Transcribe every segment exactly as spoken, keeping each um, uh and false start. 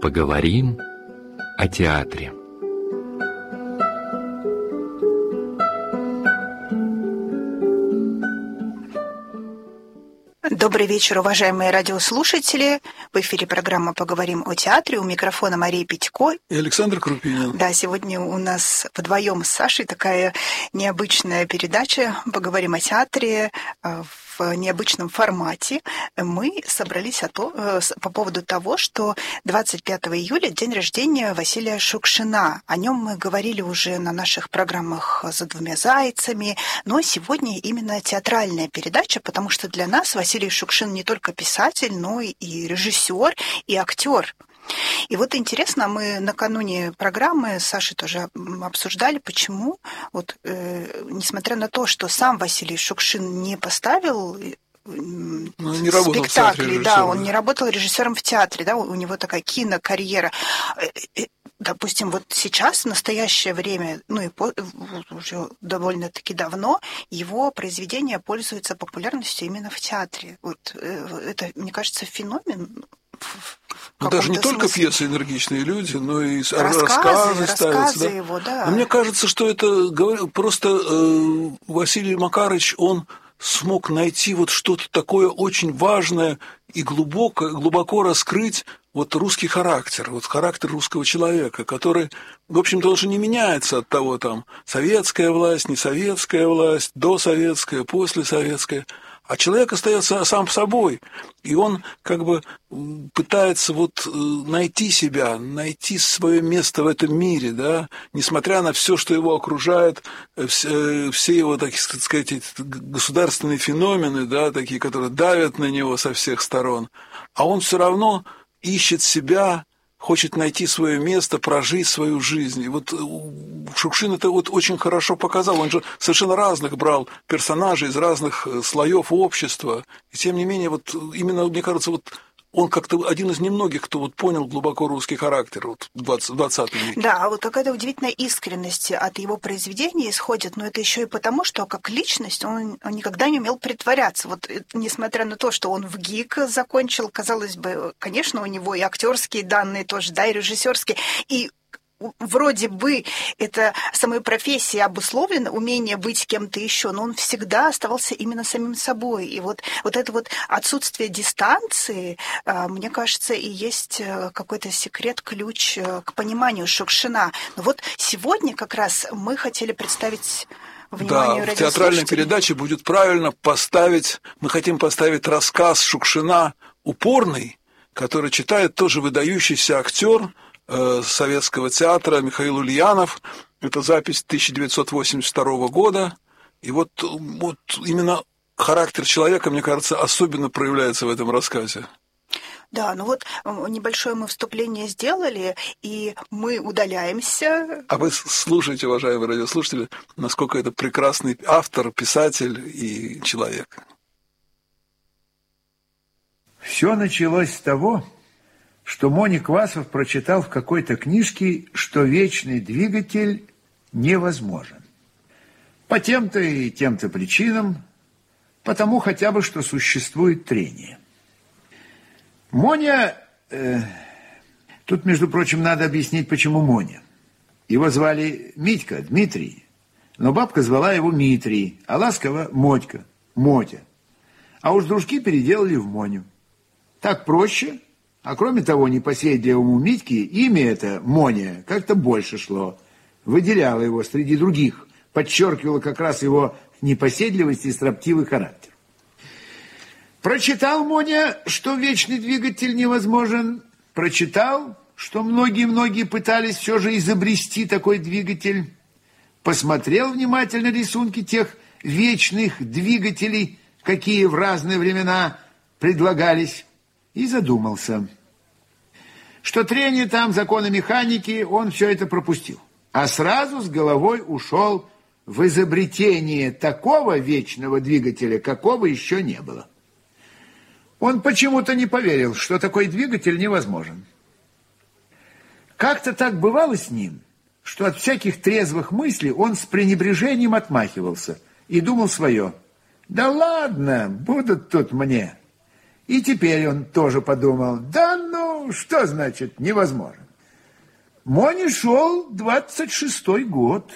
Поговорим о театре. Добрый вечер, уважаемые радиослушатели. В эфире программа «Поговорим о театре». У микрофона Мария Петько и Александр Крупинин. Да, сегодня у нас вдвоем с Сашей такая необычная передача «Поговорим о театре» в необычном формате. Мы собрались о то, по поводу того, что двадцать пятого июля день рождения Василия Шукшина. О нем мы говорили уже на наших программах «За двумя зайцами», но сегодня именно театральная передача, потому что для нас Василий Шукшин не только писатель, но и режиссер, и актер. И вот интересно, мы накануне программы с Сашей тоже обсуждали, почему, вот, э, несмотря на то, что сам Василий Шукшин не поставил ну, не спектакли, да, он не работал режиссером в театре, да, у него такая кинокарьера. Допустим, вот сейчас, в настоящее время, ну и уже довольно-таки давно, его произведения пользуются популярностью именно в театре. Вот это, мне кажется, феномен. Ну, даже не только смысле. Пьесы «Энергичные люди», но и рассказы, рассказы, рассказы ставятся. Да? Его, да. Но мне кажется, что это просто э, Василий Макарыч, он смог найти вот что-то такое очень важное и глубоко, глубоко раскрыть вот русский характер, вот характер русского человека, который, в общем-то, он же не меняется от того, там, советская власть, не советская власть, досоветская, послесоветская. А человек остается сам собой, и он как бы пытается вот найти себя, найти свое место в этом мире, да, несмотря на все, что его окружает, все, все его, так сказать, государственные феномены, да, такие, которые давят на него со всех сторон, а он все равно ищет себя, хочет найти свое место, прожить свою жизнь. И вот Шукшин это вот очень хорошо показал. Он же совершенно разных брал персонажей из разных слоев общества. И тем не менее, вот именно, мне кажется, вот он как-то один из немногих, кто вот понял глубоко русский характер вот в двадцатом веке. Да, вот какая-то удивительная искренность от его произведения исходит, но это еще и потому, что как личность он, он никогда не умел притворяться. Вот несмотря на то, что он в ГИК закончил, казалось бы, конечно, у него и актерские данные тоже, да, и режиссерские, и вроде бы это самой профессией обусловлено, умение быть кем-то еще, но он всегда оставался именно самим собой. И вот, вот это вот отсутствие дистанции, мне кажется, и есть какой-то секрет, ключ к пониманию Шукшина. Но вот сегодня как раз мы хотели представить вниманию радиослушателей. Да, в театральной передаче будет правильно поставить, мы хотим поставить рассказ Шукшина «Упорный», который читает тоже выдающийся актер советского театра Михаил Ульянов. Это запись тысяча девятьсот восемьдесят второго года. И вот, вот именно характер человека, мне кажется, особенно проявляется в этом рассказе. Да, ну вот небольшое мы вступление сделали, и мы удаляемся. А вы слушаете, уважаемые радиослушатели, насколько это прекрасный автор, писатель и человек. Все началось с того, что Мони Квасов прочитал в какой-то книжке, что вечный двигатель невозможен. По тем-то и тем-то причинам, потому хотя бы, что существует трение. Моня... Э, тут, между прочим, надо объяснить, почему Моня. Его звали Митька, Дмитрий, но бабка звала его Митрий, а ласково Мотька, Мотя. А уж дружки переделали в Моню. Так проще. А кроме того, непоседливому Митьке имя это, Моня, как-то больше шло. Выделяло его среди других, подчеркивало как раз его непоседливость и строптивый характер. Прочитал Моня, что вечный двигатель невозможен. Прочитал, что многие-многие пытались все же изобрести такой двигатель. Посмотрел внимательно рисунки тех вечных двигателей, какие в разные времена предлагались. И задумался, что трение там, законы механики, он все это пропустил. А сразу с головой ушел в изобретение такого вечного двигателя, какого еще не было. Он почему-то не поверил, что такой двигатель невозможен. Как-то так бывало с ним, что от всяких трезвых мыслей он с пренебрежением отмахивался и думал свое. Да ладно, будут тут мне. И теперь он тоже подумал, да ну, Ну, что значит невозможен? Моне шел двадцать шестой год.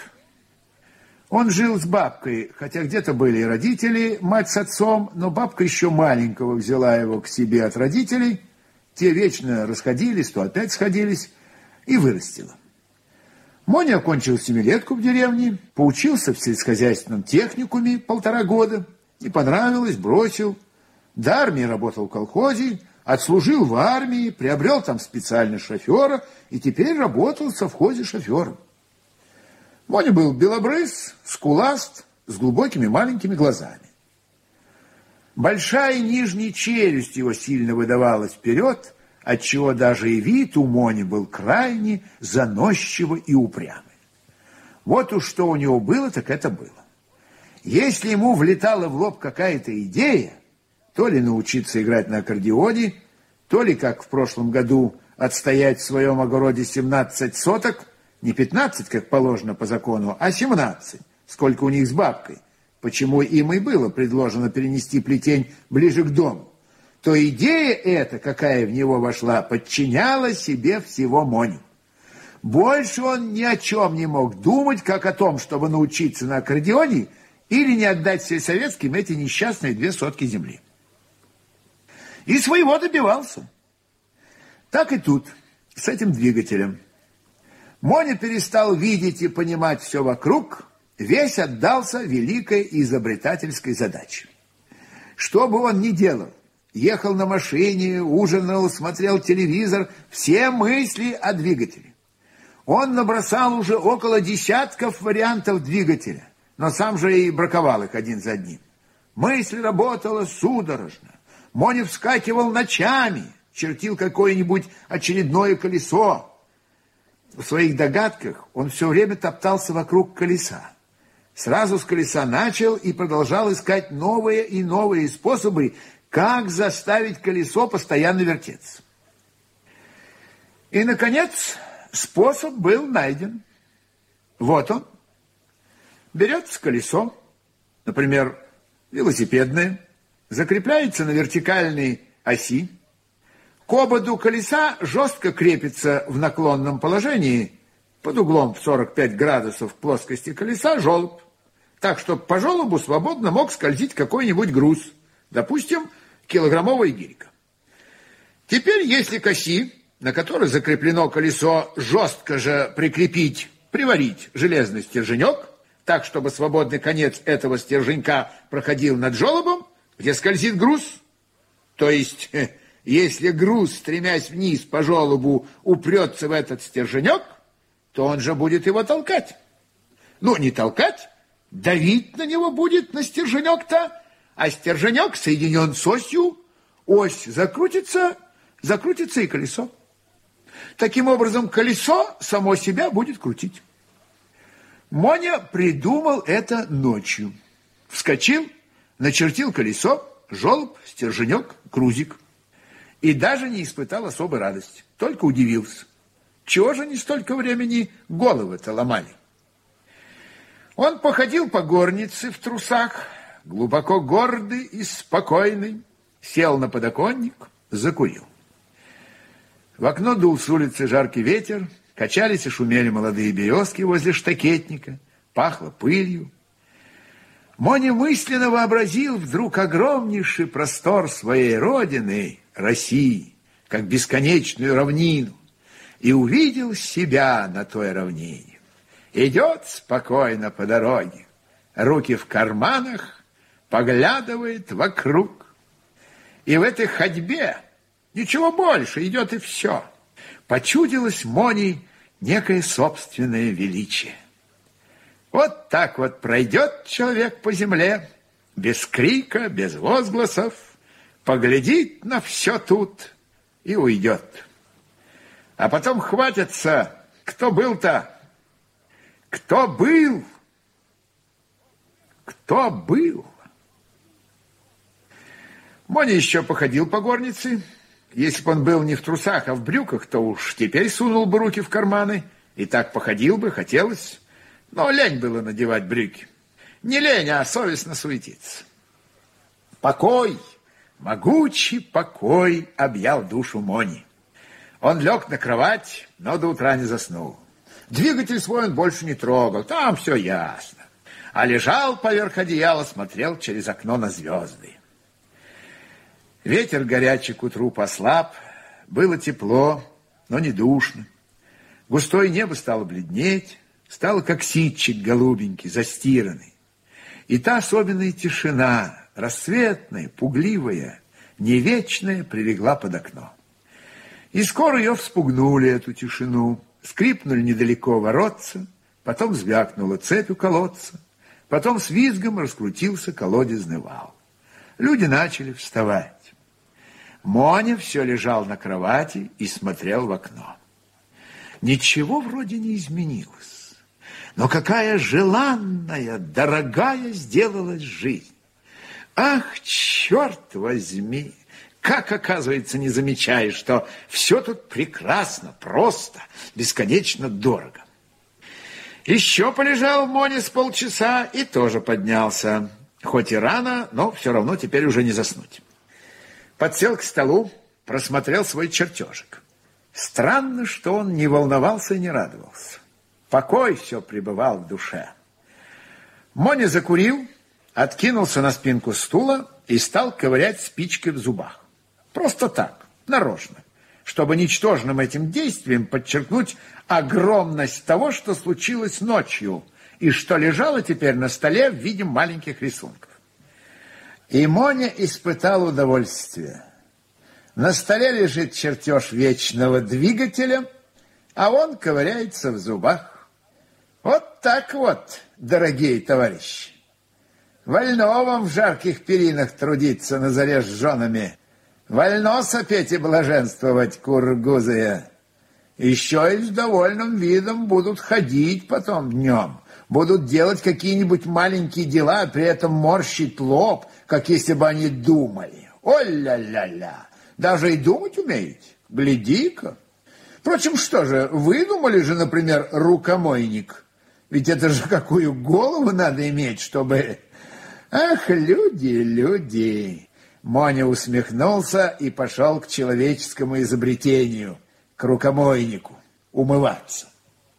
Он жил с бабкой, хотя где-то были и родители, мать с отцом, но бабка еще маленького взяла его к себе от родителей. Те вечно расходились, то опять сходились, и вырастила. Моня окончил семилетку в деревне, поучился в сельскохозяйственном техникуме полтора года, не понравилось, бросил. До армии работал в колхозе, отслужил в армии, приобрел там специально шофера и теперь работал в совхозе шофером. Моня был белобрыс, скуласт, с глубокими маленькими глазами. Большая нижняя челюсть его сильно выдавалась вперед, отчего даже и вид у Мони был крайне заносчивый и упрямый. Вот уж что у него было, так это было. Если ему влетала в лоб какая-то идея, то ли научиться играть на аккордеоне, то ли, как в прошлом году, отстоять в своем огороде семнадцать соток, не пятнадцать, как положено по закону, а семнадцать, сколько у них с бабкой, почему им и было предложено перенести плетень ближе к дому, то идея эта, какая в него вошла, подчиняла себе всего Моню. Больше он ни о чем не мог думать, как о том, чтобы научиться на аккордеоне или не отдать сельсоветским эти несчастные две сотки земли. И своего добивался. Так и тут, с этим двигателем. Моня перестал видеть и понимать все вокруг, весь отдался великой изобретательской задаче. Что бы он ни делал, ехал на машине, ужинал, смотрел телевизор, все мысли о двигателе. Он набросал уже около десятков вариантов двигателя, но сам же и браковал их один за одним. Мысль работала судорожно. Моня вскакивал ночами, чертил какое-нибудь очередное колесо. В своих догадках он все время топтался вокруг колеса. Сразу с колеса начал и продолжал искать новые и новые способы, как заставить колесо постоянно вертеться. И, наконец, способ был найден. Вот он. Берется колесо, например, велосипедное, закрепляется на вертикальной оси, к ободу колеса жестко крепится в наклонном положении под углом в сорок пять градусов к плоскости колеса желоб, так, чтобы по желобу свободно мог скользить какой-нибудь груз, допустим, килограммовая гирька. Теперь, если к оси, на которой закреплено колесо, жестко же прикрепить, приварить железный стерженек, так, чтобы свободный конец этого стерженька проходил над желобом, где скользит груз, то есть... Если груз, стремясь вниз по желобу, упрется в этот стерженек, то он же будет его толкать. Ну, не толкать, давить на него будет, на стерженек-то, а стерженек соединен с осью, ось закрутится, закрутится и колесо. Таким образом, колесо само себя будет крутить. Моня придумал это ночью. Вскочил, начертил колесо, желоб, стерженек, грузик. И даже не испытал особой радости, только удивился. Чего же не столько времени головы-то ломали? Он походил по горнице в трусах, глубоко гордый и спокойный, сел на подоконник, закурил. В окно дул с улицы жаркий ветер, качались и шумели молодые березки возле штакетника, пахло пылью. Моня мысленно вообразил вдруг огромнейший простор своей родины, России, как бесконечную равнину, и увидел себя на той равнине. Идет спокойно по дороге, руки в карманах, поглядывает вокруг. И в этой ходьбе ничего больше, идет и все. Почудилось Моне некое собственное величие. Вот так вот пройдет человек по земле, без крика, без возгласов, поглядит на все тут и уйдет. А потом хватится, кто был-то, кто был, кто был. Моня еще походил по горнице. Если бы он был не в трусах, а в брюках, то уж теперь сунул бы руки в карманы. И так походил бы, хотелось. Но лень было надевать брюки. Не лень, а совестно суетиться. Покой, могучий покой объял душу Мони. Он лег на кровать, но до утра не заснул. Двигатель свой он больше не трогал, там все ясно. А лежал поверх одеяла, смотрел через окно на звезды. Ветер горячий к утру послаб, было тепло, но не душно. Густое небо стало бледнеть, стало как ситчик голубенький, застиранный. И та особенная тишина, рассветная, пугливая, не вечная, прилегла под окно. И скоро ее вспугнули, эту тишину. Скрипнули недалеко воротца, потом звякнула цепь у колодца, потом с визгом раскрутился колодезный вал. Люди начали вставать. Моня все лежал на кровати и смотрел в окно. Ничего вроде не изменилось, но какая желанная, дорогая сделалась жизнь. Ах, черт возьми! Как, оказывается, не замечаешь, что все тут прекрасно, просто, бесконечно дорого. Еще полежал Моня с полчаса и тоже поднялся. Хоть и рано, но все равно теперь уже не заснуть. Подсел к столу, просмотрел свой чертежик. Странно, что он не волновался и не радовался. Покой все пребывал в душе. Моня закурил, откинулся на спинку стула и стал ковырять спичкой в зубах. Просто так, нарочно, чтобы ничтожным этим действием подчеркнуть огромность того, что случилось ночью и что лежало теперь на столе в виде маленьких рисунков. И Моня испытал удовольствие. На столе лежит чертеж вечного двигателя, а он ковыряется в зубах. Вот так вот, дорогие товарищи. Вольно вам в жарких перинах трудиться на заре с женами. Вольно сопеть и блаженствовать, кургузые. Еще и с довольным видом будут ходить потом днем. Будут делать какие-нибудь маленькие дела, а при этом морщить лоб, как если бы они думали. Ой-ля-ля-ля! Даже и думать умеете? Гляди-ка! Впрочем, что же, выдумали же, например, рукомойник? Ведь это же какую голову надо иметь, чтобы... Ах, люди, люди! Моня усмехнулся и пошел к человеческому изобретению, к рукомойнику, умываться.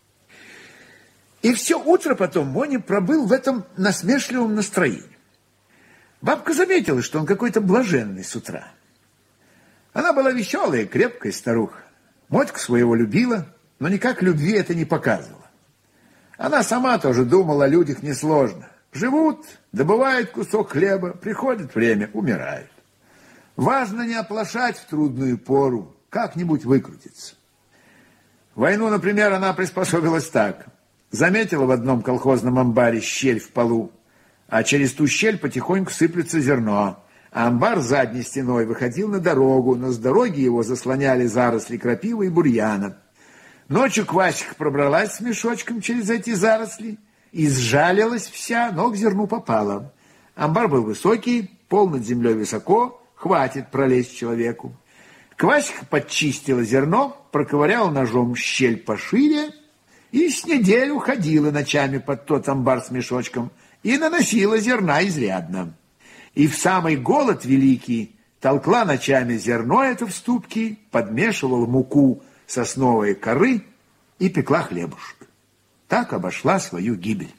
И все утро потом Моня пробыл в этом насмешливом настроении. Бабка заметила, что он какой-то блаженный с утра. Она была веселая, крепкая старуха. Мотьку своего любила, но никак любви это не показывала. Она сама тоже думала о людях несложно. Живут, добывают кусок хлеба, приходит время, умирают. Важно не оплошать в трудную пору, как-нибудь выкрутиться. В войну, например, она приспособилась так. Заметила в одном колхозном амбаре щель в полу, а через ту щель потихоньку сыплется зерно. А амбар задней стеной выходил на дорогу, но с дороги его заслоняли заросли крапивы и бурьяна. Ночью Квасика пробралась с мешочком через эти заросли и сжалилась вся, но к зерну попала. Амбар был высокий, пол над землей высоко, хватит пролезть человеку. Квасика подчистила зерно, проковыряла ножом щель пошире и с неделю ходила ночами под тот амбар с мешочком и наносила зерна изрядно. И в самый голод великий толкла ночами зерно это в ступки, подмешивала муку сосновой коры и пекла хлебушек. Так обошла свою гибель.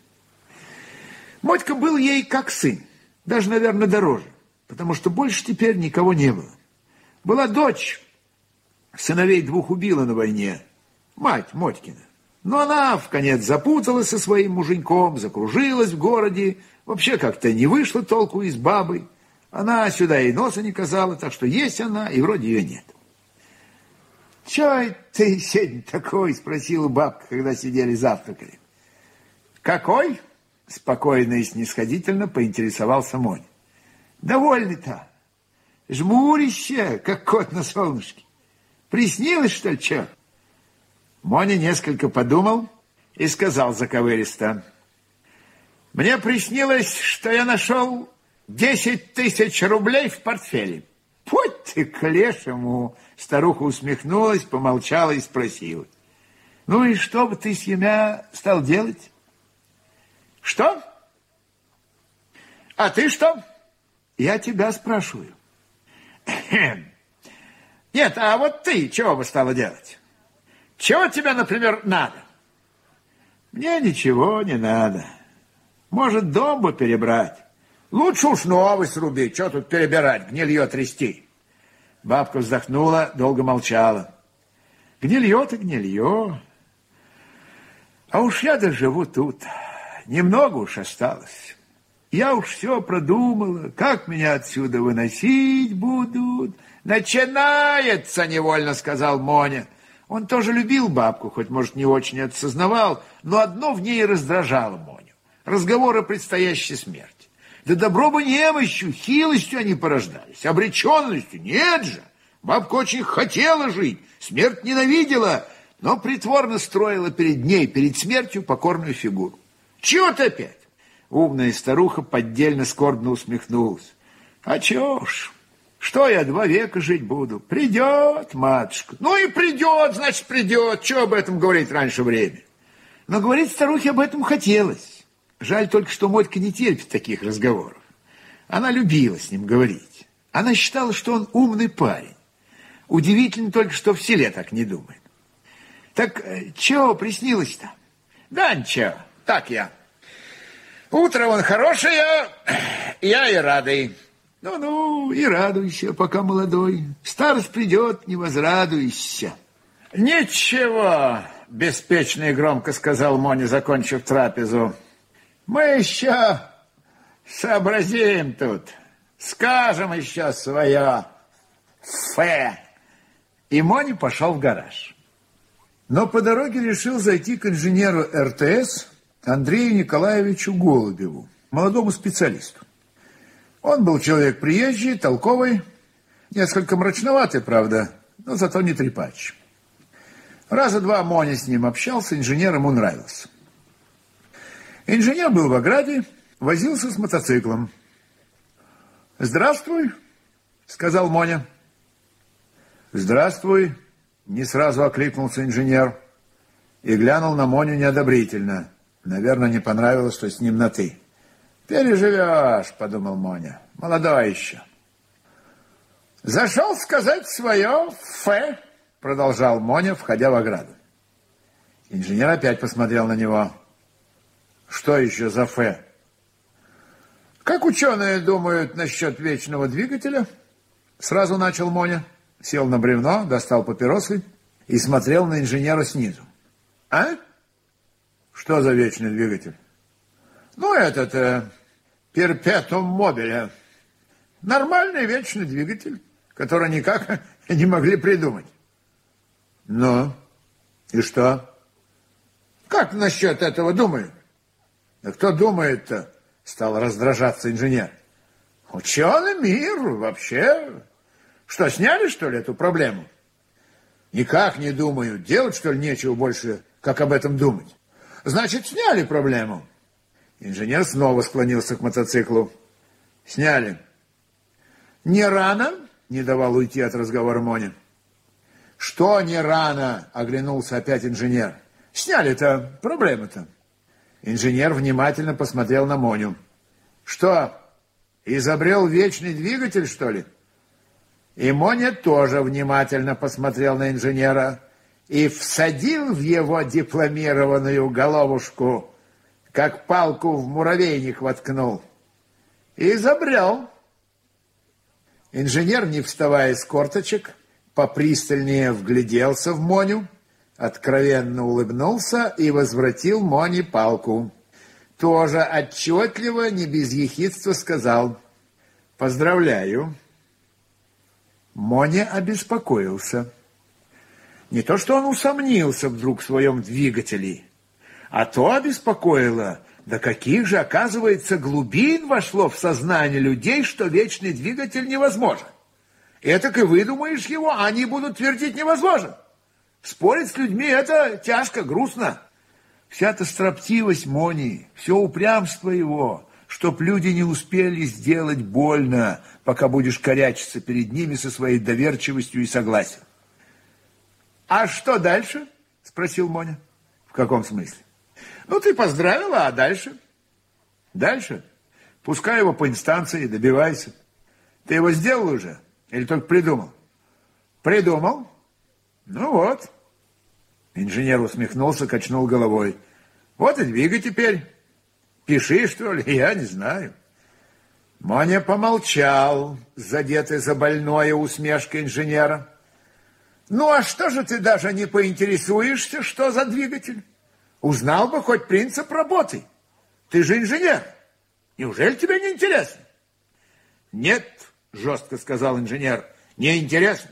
Мотька был ей как сын, даже, наверное, дороже, потому что больше теперь никого не было. Была дочь, сыновей двух убила на войне, мать Мотькина. Но она вконец запуталась со своим муженьком, закружилась в городе, вообще как-то не вышло толку из бабы. Она сюда и носа не казала, так что есть она, и вроде ее нет. «Чего это ты сегодня такой?» — спросила бабка, когда сидели завтракали. «Какой?» — спокойно и снисходительно поинтересовался Моня. «Довольный-то. Жмурище, как кот на солнышке. Приснилось, что ли, чё?» Моня несколько подумал и сказал заковыристо: «Мне приснилось, что я нашел десять тысяч рублей в портфеле». «Путь ты к лешему!» — старуха усмехнулась, помолчала и спросила: «Ну и что бы ты с ямя стал делать?» «Что? А ты что?» «Я тебя спрашиваю». Нет, а вот ты чего бы стала делать? Чего тебе, например, надо? Мне ничего не надо. Может, дом бы перебрать? Лучше уж новый срубить. Что тут перебирать, гнилье трясти? Бабка вздохнула, долго молчала. Гнилье-то гнилье. А уж я доживу тут. Немного уж осталось. Я уж все продумала, как меня отсюда выносить будут. Начинается, невольно сказал Моня. Он тоже любил бабку, хоть, может, не очень это сознавал, но одно в ней раздражало Моню. Разговор о предстоящей смерти. Да добро бы немощью, хилостью они порождались, обреченностью. Нет же, бабка очень хотела жить, смерть ненавидела, но притворно строила перед ней, перед смертью, покорную фигуру. Чего ты опять? Умная старуха поддельно скорбно усмехнулась. А чё ж, что я два века жить буду? Придет, матушка. Ну и придет, значит, придет. Чего об этом говорить раньше времени? Но говорить старухе об этом хотелось. Жаль только, что Мотька не терпит таких разговоров. Она любила с ним говорить. Она считала, что он умный парень. Удивительно только, что в селе так не думает. Так чего приснилось-то? Да ничего, так я. Утро вон хорошее, я и радый. Ну-ну, и радуйся, пока молодой. Старость придет, не возрадуйся. Ничего, беспечно и громко сказал Моня, закончив трапезу. Мы еще сообразим тут, скажем еще свое фе. И Моня пошел в гараж. Но по дороге решил зайти к инженеру эр тэ эс Андрею Николаевичу Голубеву, молодому специалисту. Он был человек приезжий, толковый, несколько мрачноватый, правда, но зато не трепач. Раза два Моня с ним общался, инженер ему нравился. Инженер был в ограде, возился с мотоциклом. «Здравствуй», — сказал Моня. «Здравствуй», — не сразу окликнулся инженер и глянул на Моню неодобрительно. Наверное, не понравилось, что с ним на «ты». «Переживешь», — подумал Моня, — «молодой еще». «Зашел сказать свое фе», — продолжал Моня, входя в ограду. Инженер опять посмотрел на него. «Что еще за фе?» «Как ученые думают насчет вечного двигателя?» Сразу начал Моня. Сел на бревно, достал папиросы и смотрел на инженера снизу. «А? Что за вечный двигатель?» «Ну, этот, э, перпетум мобиле. Нормальный вечный двигатель, который никак не могли придумать». «Ну, и что?» «Как насчет этого думают?» «Да кто думает-то?» — стал раздражаться инженер. «Ученый мир вообще. Что, сняли, что ли, эту проблему?» «Никак не думаю. Делать, что ли, нечего больше, как об этом думать?» «Значит, сняли проблему?» Инженер снова склонился к мотоциклу. «Сняли». «Не рано?» — не давал уйти от разговора Моня. «Что не рано?» — оглянулся опять инженер. «Сняли-то, проблема-то». Инженер внимательно посмотрел на Моню. «Что, изобрел вечный двигатель, что ли?» И Моня тоже внимательно посмотрел на инженера и всадил в его дипломированную головушку, как палку в муравейник воткнул. Изобрел. Инженер, не вставая с корточек, попристальнее вгляделся в Моню, откровенно улыбнулся и возвратил Моне палку. Тоже отчетливо, не без ехидства сказал: «Поздравляю». Моня обеспокоился. Не то, что он усомнился вдруг в своем двигателе, а то обеспокоило, до каких же, оказывается, глубин вошло в сознание людей, что вечный двигатель невозможен. Этак и выдумаешь его, а они будут твердить невозможно. Спорить с людьми — это тяжко, грустно. Вся-то строптивость Мони, все упрямство его, чтоб люди не успели сделать больно, пока будешь корячиться перед ними со своей доверчивостью и согласием. «А что дальше?» — спросил Моня. «В каком смысле?» «Ну, ты поздравила, а дальше?» «Дальше? Пускай его по инстанции, добивайся. Ты его сделал уже или только придумал?» Придумал? Ну вот. Инженер усмехнулся, качнул головой. Вот и двигай теперь. Пиши, что ли, я не знаю. Моня помолчал, задетый за больное усмешкой инженера. Ну, а что же ты даже не поинтересуешься, что за двигатель? Узнал бы хоть принцип работы. Ты же инженер. Неужели тебе не интересно? Нет, жестко сказал инженер, не интересно.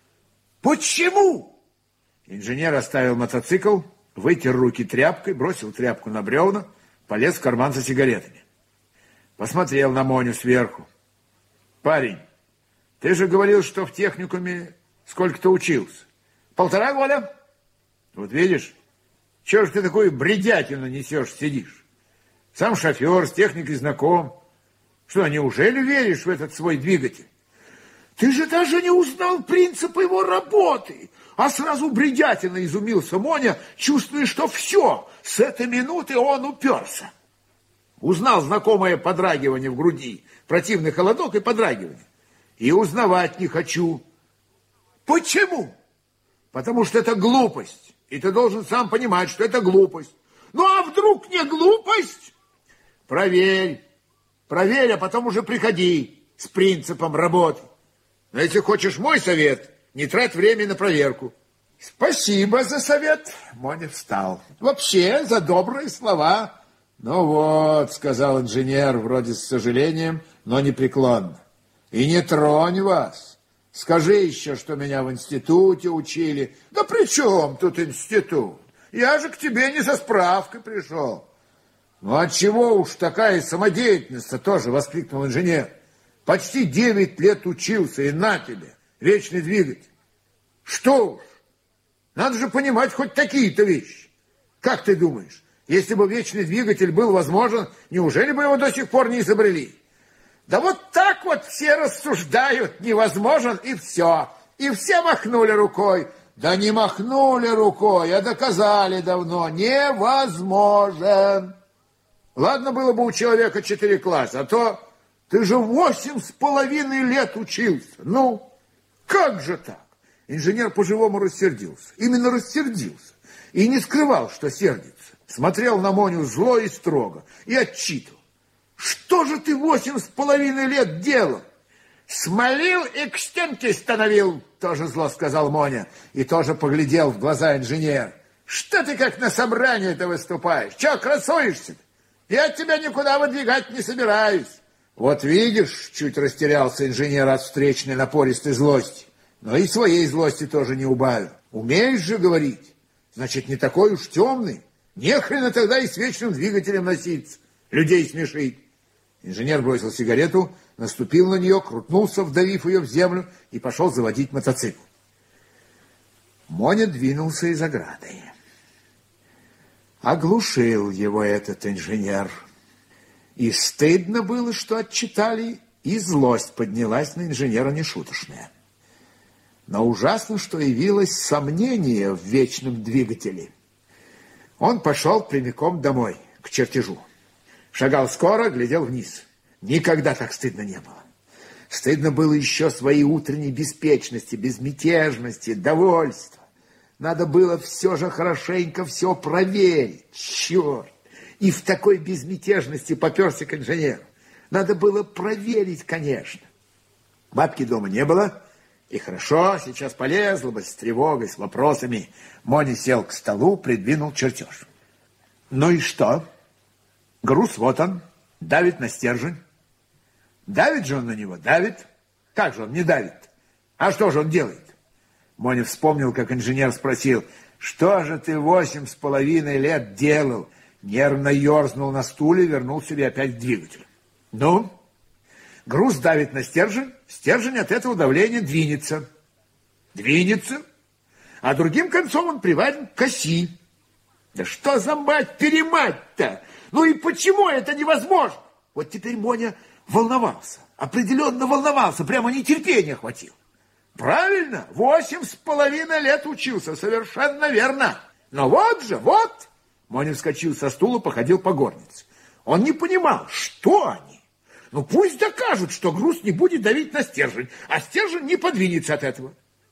Почему? Инженер оставил мотоцикл, вытер руки тряпкой, бросил тряпку на бревна, полез в карман за сигаретами. Посмотрел на Моню сверху. Парень, ты же говорил, что в техникуме сколько-то учился. Полтора года. Вот видишь, чего же ты такую бредятину несешь, сидишь? Сам шофер, с техникой знаком. Что, неужели веришь в этот свой двигатель? Ты же даже не узнал принцип его работы, а сразу бредятина, изумился Моня, чувствуя, что все, с этой минуты он уперся. Узнал знакомое подрагивание в груди, противный холодок и подрагивание. И узнавать не хочу. Почему? Потому что это глупость, и ты должен сам понимать, что это глупость. Ну а вдруг не глупость? Проверь, проверь, а потом уже приходи с принципом работы. Но если хочешь мой совет, не трать время на проверку. Спасибо за совет. Моня встал. Вообще, за добрые слова. Ну вот, сказал инженер, вроде с сожалением, но непреклонно. И не тронь вас. Скажи еще, что меня в институте учили. Да при чем тут институт? Я же к тебе не за справкой пришел. Ну отчего уж такая самодеятельность-то тоже, воскликнул инженер. Почти девять лет учился, и на тебе, вечный двигатель. Что уж, надо же понимать хоть такие-то вещи. Как ты думаешь, если бы вечный двигатель был возможен, неужели бы его до сих пор не изобрели? Да вот так вот все рассуждают, невозможен, и все. И все махнули рукой. Да не махнули рукой, а доказали давно, невозможен. Ладно было бы у человека четыре класса, а то... Ты же восемь с половиной лет учился. Ну, как же так? Инженер по-живому рассердился. Именно рассердился. И не скрывал, что сердится. Смотрел на Моню зло и строго. И отчитывал. Что же ты восемь с половиной лет делал? Смолил и к стенке становил, тоже зло сказал Моня. И тоже поглядел в глаза инженера. Что ты как на собрании-то выступаешь? Чего красуешься-то? Я тебя никуда выдвигать не собираюсь. Вот видишь, чуть растерялся инженер от встречной напористой злости. Но и своей злости тоже не убавил. Умеешь же говорить, значит, не такой уж темный. Нехрена тогда и с вечным двигателем носиться, людей смешить. Инженер бросил сигарету, наступил на нее, крутнулся, вдавив ее в землю, и пошел заводить мотоцикл. Моня двинулся из ограды. Оглушил его этот инженер. И стыдно было, что отчитали, и злость поднялась на инженера нешуточная. Но ужасно, что явилось сомнение в вечном двигателе. Он пошел прямиком домой, к чертежу. Шагал скоро, глядел вниз. Никогда так стыдно не было. Стыдно было еще своей утренней беспечности, безмятежности, довольства. Надо было все же хорошенько все проверить. Черт! И в такой безмятежности поперся к инженеру. Надо было проверить, конечно. Бабки дома не было. И хорошо, сейчас полезла бы с тревогой, с вопросами. Моня сел к столу, придвинул чертеж. Ну и что? Груз вот он, давит на стержень. Давит же он на него, давит. Как же он не давит? А что же он делает? Моня вспомнил, как инженер спросил, что же ты восемь с половиной лет делал? Нервно ерзнул на стуле, вернул себе опять к двигателю. Ну, груз давит на стержень, стержень от этого давления двинется. Двинется, а другим концом он приварен к оси. Да что за мать-перемать-то? Ну и почему это невозможно? Вот теперь Моня волновался, определенно волновался, прямо нетерпения хватило. Правильно, восемь с половиной лет учился, совершенно верно. Но вот же, вот... Моня вскочил со стула, походил по горнице. Он не понимал, что они. Ну, пусть докажут, что груз не будет давить на стержень, а стержень не подвинется от этого.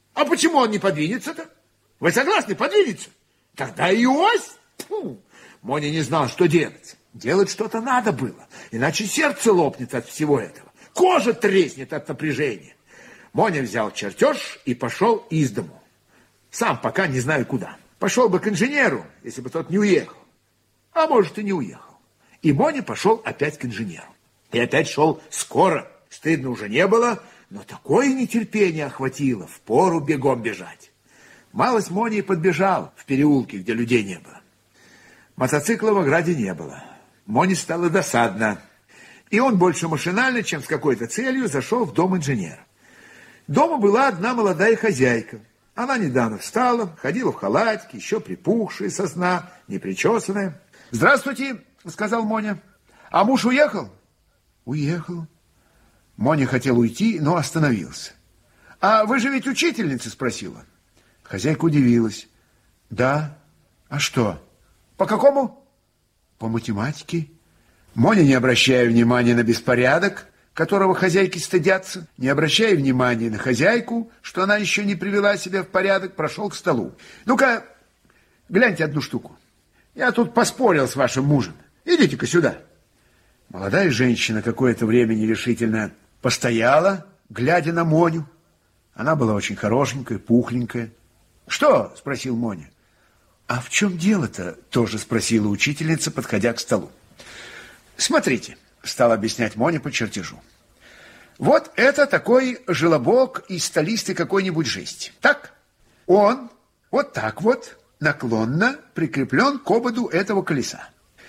А почему он не подвинется-то? Вы согласны, подвинется? Тогда и ось. Фу. Моня не знал, что делать. Делать что-то надо было, иначе сердце лопнет от всего этого. Кожа треснет от напряжения. Моня взял чертеж и пошел из дому. Сам пока не знаю куда. Пошел бы к инженеру, если бы тот не уехал. А может, и не уехал. И Моня пошел опять к инженеру. И опять шел скоро. Стыдно уже не было, но такое нетерпение охватило, впору бегом бежать. Малость Моня и подбежал в переулке, где людей не было. Мотоцикла в ограде не было. Моне стало досадно. И он больше машинально, чем с какой-то целью, зашел в дом инженера. Дома была одна молодая хозяйка. Она недавно встала, ходила в халатике, еще припухшая со сна, непричесанная. «Здравствуйте», — сказал Моня. «А муж уехал?» «Уехал». Моня хотел уйти, но остановился. «А вы же ведь учительница?» — спросила. Хозяйка удивилась. «Да. А что?» «По какому?» «По математике». Моня, не обращая внимания на беспорядок, которого хозяйки стыдятся, не обращая внимания на хозяйку, что она еще не привела себя в порядок, прошел к столу. «Ну-ка, гляньте одну штуку. Я тут поспорил с вашим мужем. Идите-ка сюда». Молодая женщина какое-то время нерешительно постояла, глядя на Моню. Она была очень хорошенькая, пухленькая. «Что?» — спросил Моня. «А в чем дело-то?» — тоже спросила учительница, подходя к столу. «Смотрите», — стал объяснять Моня по чертежу. «Вот это такой желобок из столистой какой-нибудь жести. Так? Он вот так вот наклонно прикреплен к ободу этого колеса.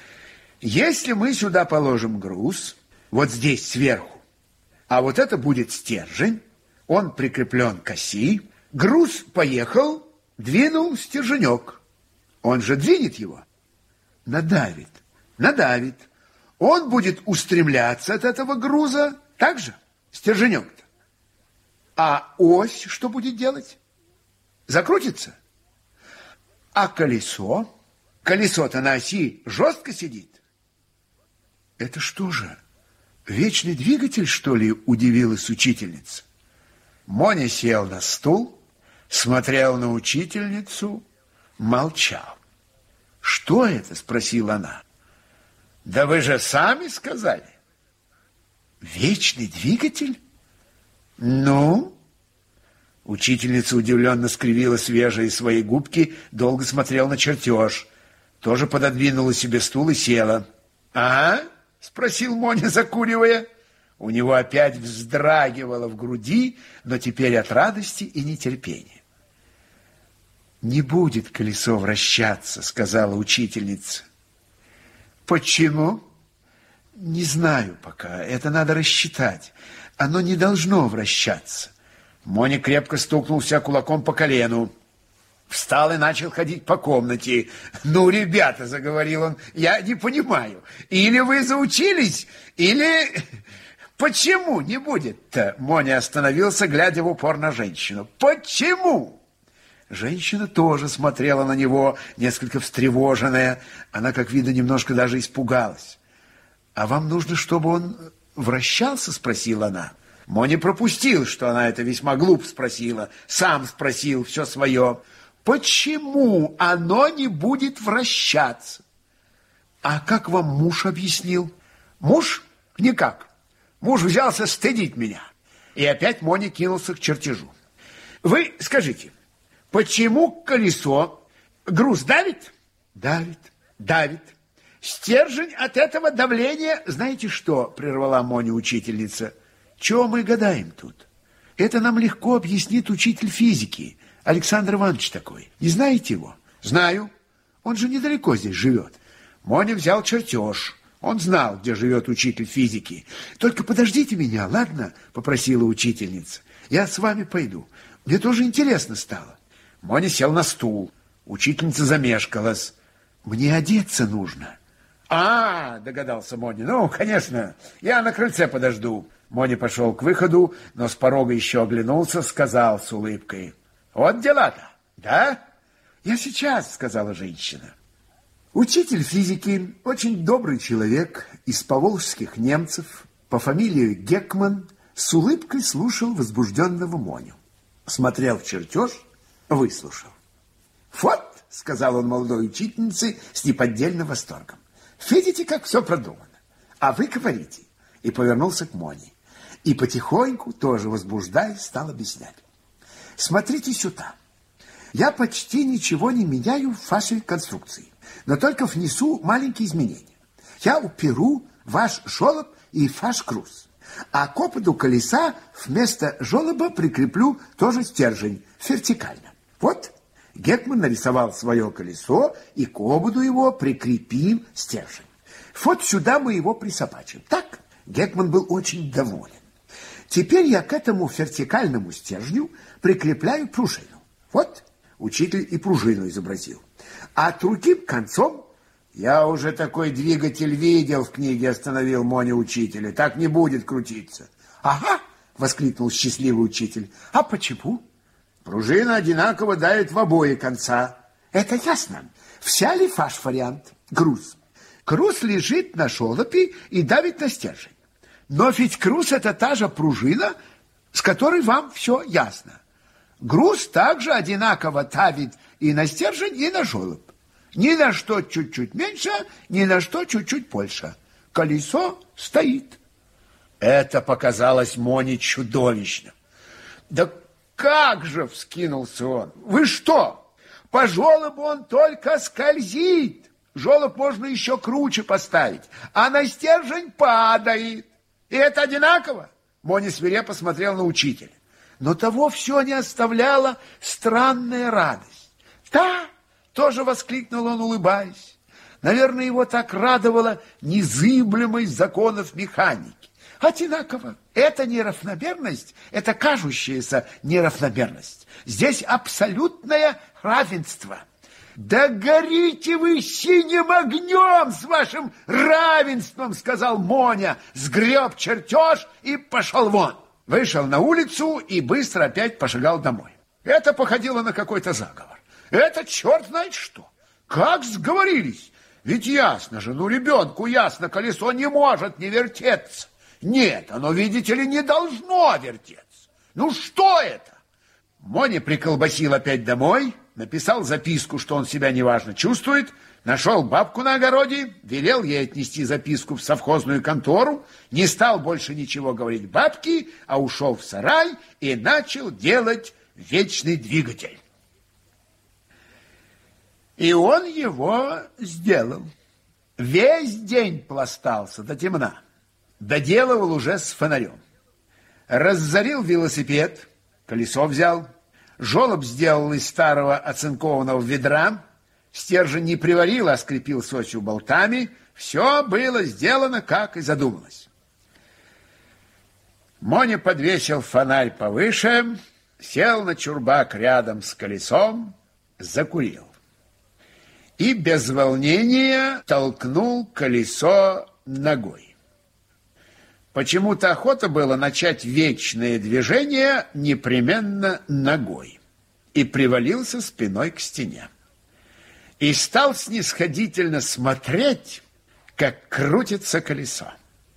Если мы сюда положим груз, вот здесь сверху, а вот это будет стержень, он прикреплен к оси, груз поехал, двинул стерженек. Он же двинет его, надавит, надавит. Он будет устремляться от этого груза, так же, стерженек-то. А ось что будет делать? Закрутится. А колесо? Колесо-то на оси жестко сидит. Это что же, вечный двигатель, что ли, удивилась учительница? Моня сел на стул, смотрел на учительницу, молчал. «Что это?» — спросила она. «Да вы же сами сказали». «Вечный двигатель? Ну?» Учительница удивленно скривила свежие свои губки, долго смотрела на чертеж, тоже пододвинула себе стул и села. «А?» — спросил Моня, закуривая. У него опять вздрагивало в груди, но теперь от радости и нетерпения. «Не будет колесо вращаться», — сказала учительница. «Почему?» «Не знаю пока. Это надо рассчитать. Оно не должно вращаться». Моня крепко стукнулся кулаком по колену. Встал и начал ходить по комнате. «Ну, ребята», — заговорил он, — «я не понимаю. Или вы заучились, или... Почему не будет-то?» Моня остановился, глядя в упор на женщину. «Почему?» Женщина тоже смотрела на него, несколько встревоженная. Она, как видно, немножко даже испугалась. «А вам нужно, чтобы он вращался?» — спросила она. Моня пропустил, что она это весьма глупо спросила. Сам спросил все свое. «Почему оно не будет вращаться?» «А как вам муж объяснил?» «Муж? Никак. Муж взялся стыдить меня». И опять Моня кинулся к чертежу. «Вы скажите, почему колесо груз давит?» «Давит, давит. Стержень от этого давления...» «Знаете что?» — прервала Моня учительница. «Чего мы гадаем тут? Это нам легко объяснит учитель физики, Александр Иванович такой. Не знаете его?» «Знаю. Он же недалеко здесь живет». Моня взял чертеж. Он знал, где живет учитель физики. «Только подождите меня, ладно?» — попросила учительница. «Я с вами пойду. Мне тоже интересно стало». Моня сел на стул. Учительница замешкалась. «Мне одеться нужно». «А, — догадался Моня, — ну, конечно, я на крыльце подожду». Моня пошел к выходу, но с порога еще оглянулся, сказал с улыбкой. «Вот дела-то, да?» «Я сейчас», — сказала женщина. Учитель физики, очень добрый человек, из поволжских немцев, по фамилии Гекман, с улыбкой слушал возбужденного Моню. смотрел в чертеж, выслушал. «Вот», — сказал он молодой учительнице с неподдельным восторгом, «видите, как все продумано? А вы говорите». И повернулся к Моне. И потихоньку, тоже возбуждаясь, стал объяснять. «Смотрите сюда. Я почти ничего не меняю в вашей конструкции, но только внесу маленькие изменения. Я уперу ваш жолоб и ваш груз, а к опаду колеса вместо жолоба прикреплю тоже стержень вертикально. Вот». Гетман нарисовал свое колесо, и к ободу его прикрепим стержень. Вот сюда мы его присобачим. Так? Гетман был очень доволен. Теперь я к этому вертикальному стержню прикрепляю пружину. Вот, учитель и пружину изобразил. А другим концом, я уже такой двигатель видел в книге, остановил Моня учителя, так не будет крутиться. Ага, воскликнул счастливый учитель. А почему? Пружина одинаково давит в обои конца. Это ясно. Взяли ваш вариант. Груз. Груз лежит на жолобе и давит на стержень. Но ведь груз — это та же пружина, с которой вам все ясно. Груз также одинаково давит и на стержень, и на жолоб. Ни на что чуть-чуть меньше, ни на что чуть-чуть больше. Колесо стоит. Это показалось Моне чудовищным. Да как же, вскинулся он. Вы что? По жолобу он только скользит. Жолоб можно еще круче поставить, а на стержень падает. И это одинаково? Моня свирепо смотрел на учителя. Но того все не оставляла странная радость. Да, тоже воскликнул он, улыбаясь. Наверное, его так радовала незыблемость законов механики. Одинаково. Это неравномерность, это кажущаяся неравномерность. Здесь абсолютное равенство. Да горите вы синим огнем с вашим равенством, сказал Моня, сгреб чертеж и пошел вон. Вышел на улицу и быстро опять пошагал домой. Это походило на какой-то заговор. Это черт знает что. Как сговорились? Ведь ясно же, ну ребенку ясно, колесо не может не вертеться. Нет, оно, видите ли, не должно вертеться. Ну что это? Моня приколбасил опять домой, написал записку, что он себя неважно чувствует, нашел бабку на огороде, велел ей отнести записку в совхозную контору, не стал больше ничего говорить бабке, а ушел в сарай и начал делать вечный двигатель. И он его сделал. Весь день пластался до темна. Доделывал уже с фонарем. Раззарил велосипед, колесо взял, жолоб сделал из старого оцинкованного ведра, стержень не приварил, а скрепил с осью болтами. Все было сделано, как и задумалось. Моня подвесил фонарь повыше, сел на чурбак рядом с колесом, закурил. И без волнения толкнул колесо ногой. Почему-то охота было начать вечное движение непременно ногой. И привалился спиной к стене. И стал снисходительно смотреть, как крутится колесо.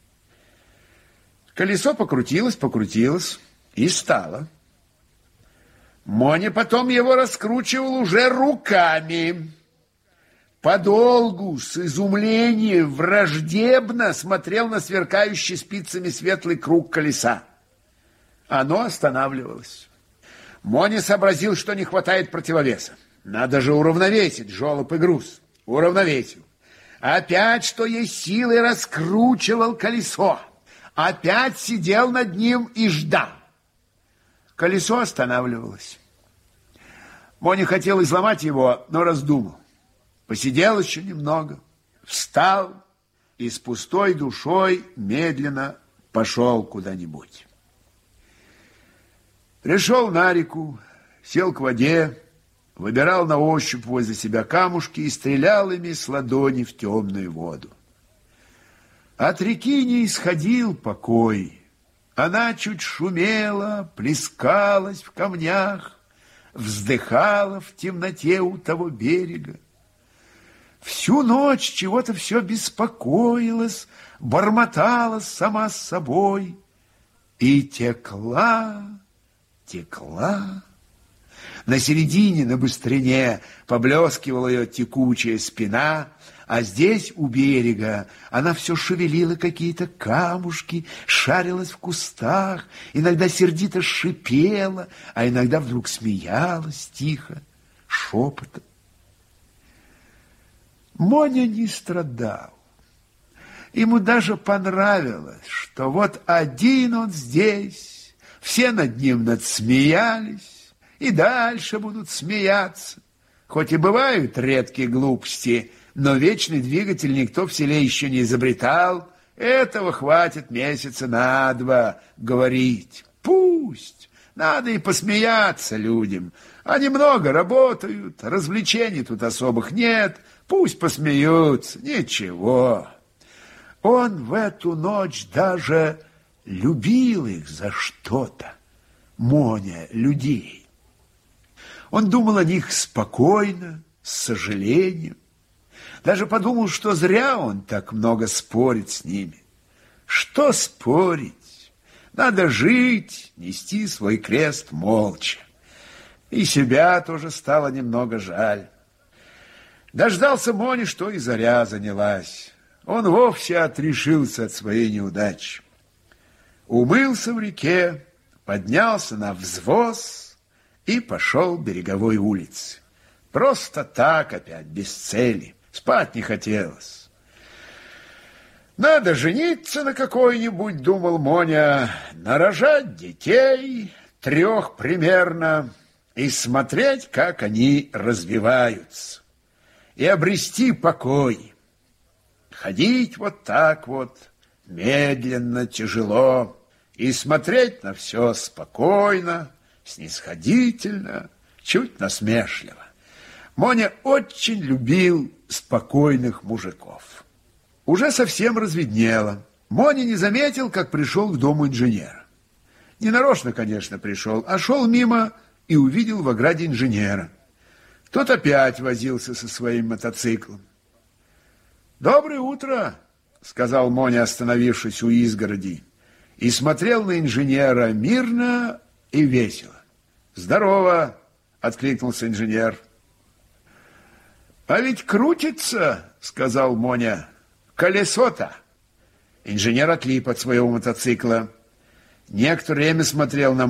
Колесо покрутилось, покрутилось и стало. Моня потом его раскручивал уже руками. Подолгу, с изумлением, враждебно смотрел на сверкающий спицами светлый круг колеса. Оно останавливалось. Моня сообразил, что не хватает противовеса. Надо же уравновесить жолоб и груз. Уравновесил. Опять, что есть силы, раскручивал колесо. Опять сидел над ним и ждал. Колесо останавливалось. Моня хотел изломать его, но раздумал. Посидел еще немного, встал и с пустой душой медленно пошел куда-нибудь. Пришел на реку, сел к воде, выбирал на ощупь возле себя камушки и стрелял ими с ладони в темную воду. От реки не исходил покой. Она чуть шумела, плескалась в камнях, вздыхала в темноте у того берега. Всю ночь чего-то все беспокоилась, бормотала сама с собой и текла, текла. На середине, на быстрине, поблескивала ее текучая спина, а здесь, у берега, она все шевелила какие-то камушки, шарилась в кустах, иногда сердито шипела, а иногда вдруг смеялась тихо, шепотом. Моня не страдал. Ему даже понравилось, что вот один он здесь, все над ним надсмеялись, и дальше будут смеяться. Хоть и бывают редкие глупости, но вечный двигатель никто в селе еще не изобретал. Этого хватит месяца на два говорить. Пусть. Надо и посмеяться людям. Они много работают, развлечений тут особых нет. Пусть посмеются. Ничего. Он в эту ночь даже любил их за что-то. Моня, людей. Он думал о них спокойно, с сожалением. Даже подумал, что зря он так много спорит с ними. Что спорить? Надо жить, нести свой крест молча. И себя тоже стало немного жаль. Дождался Мони, что и заря занялась. Он вовсе отрешился от своей неудачи. Умылся в реке, поднялся на взвоз и пошел береговой улицы. Просто так опять, без цели. Спать не хотелось. Надо жениться на какой-нибудь, думал Моня, нарожать детей, трех примерно, и смотреть, как они развиваются, и обрести покой. Ходить вот так вот, медленно, тяжело, и смотреть на все спокойно, снисходительно, чуть насмешливо. Моня очень любил спокойных мужиков. Уже совсем разведнело. Моня не заметил, как пришел к дому инженера. Ненарочно, конечно, пришел, а шел мимо и увидел в ограде инженера. Тот опять возился со своим мотоциклом. «Доброе утро», — сказал Моня, остановившись у изгороди, и смотрел на инженера мирно и весело. «Здорово!» — откликнулся инженер. «А ведь крутится, — сказал Моня, — колесо-то». Инженер отлип от своего мотоцикла. Некоторое время смотрел на